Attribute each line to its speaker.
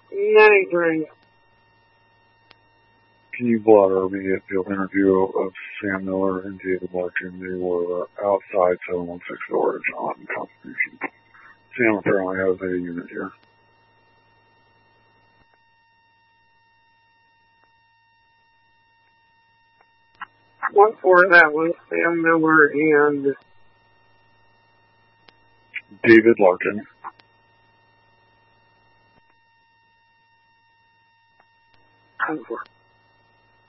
Speaker 1: 93.
Speaker 2: Can you blot our immediate field interview of Sam Miller and David Larkin? They were outside 716 storage on Constitution. Sam apparently has a unit here.
Speaker 1: What for that was Sam Miller and
Speaker 2: David Larkin.